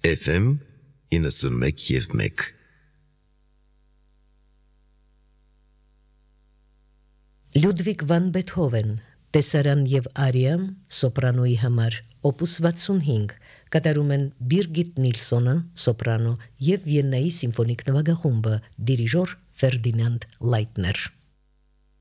FM 91.1 Լյուդվիգ վան Բեթհովեն, տեսարան եւ արիա, սոպրանոյի համար, օպուս 65, կատարում են Բիրգիտ Նիլսոնը, սոպրանո, եւ Վիեննայի սիմֆոնիկ նվագախումբը, դիրիժոր Ֆերդինանդ Լայտներ։